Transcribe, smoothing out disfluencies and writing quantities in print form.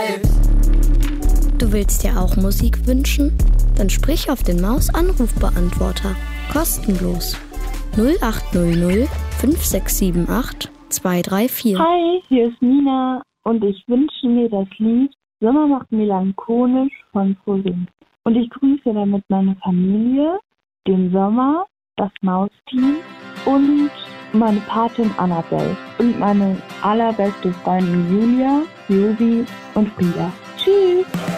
Du willst dir auch Musik wünschen? Dann sprich auf den Maus-Anrufbeantworter. Kostenlos. 0800 5678 234. Hi, hier ist Nina und ich wünsche mir das Lied Sommer macht melancholisch von Frühling. Und ich grüße damit meine Familie, den Sommer, das Mausteam und meine Patin Annabelle und meine allerbeste Freundin Julia, Josi und Frieda. Tschüss!